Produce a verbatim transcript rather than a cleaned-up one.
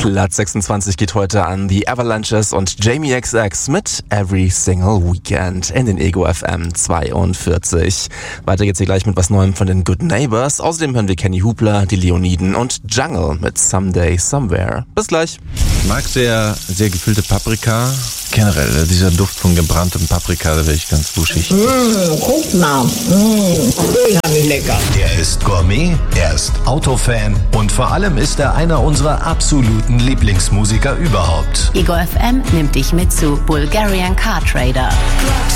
Platz sechsundzwanzig geht heute an The Avalanches und Jamie X X mit Every Single Weekend in den Ego F M zweiundvierzig. Weiter geht's hier gleich mit was Neuem von den Good Neighbors. Außerdem hören wir Kenny Hubler, die Leoniden und Jungle mit Someday Somewhere. Bis gleich. Ich mag sehr, sehr gefüllte Paprika. Generell, dieser Duft von gebranntem Paprika, da werde ich ganz wuschig. Mmh, guck mal. Mmh, unheimlich lecker. Er ist Gourmet, er ist Autofan und vor allem ist er einer unserer absoluten Lieblingsmusiker überhaupt. Ego F M nimmt dich mit zu Bulgarian Car Trader.